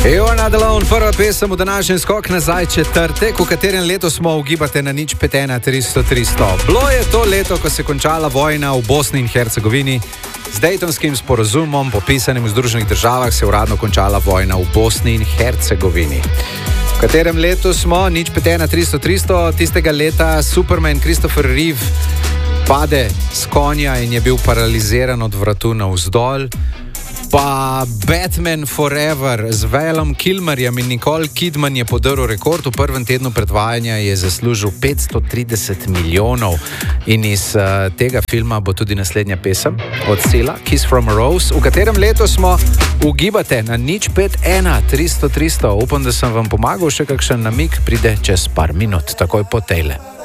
You're Not Alone, prva pesem v današnjem Skok nazaj četrtek, v katerem leto smo ugibate na 051-300-300. Bilo je to leto, ko se je končala vojna v Bosni in Hercegovini. Z Daytonskim sporazumom, popisanim v Združenih državah, se je uradno končala vojna v Bosni in Hercegovini. V katerem letu smo 051-300-300, tistega leta Superman Christopher Reeve pade s konja in je bil paraliziran od vratu navzdol. Pa Batman Forever z Valom Kilmerjem in Nicole Kidman je podaril rekord. V prvem tednu predvajanja je zaslužil 530 milijonov. In iz tega filma bo tudi naslednja pesem od Sela, Kiss from a Rose. V katerem letu smo ugibate na 051-300-300. Upam, da sem vam pomagal, še kakšen namig pride čez par minut, takoj po tejle.